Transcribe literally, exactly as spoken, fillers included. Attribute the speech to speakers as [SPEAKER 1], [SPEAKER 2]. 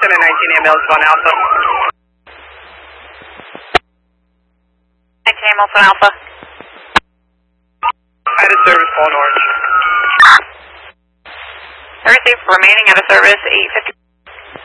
[SPEAKER 1] Center nineteen Hamilton Alpha.
[SPEAKER 2] nineteen Hamilton Alpha.
[SPEAKER 1] Out of service, phone orange.
[SPEAKER 2] Thursday remaining out of service, eight fifty.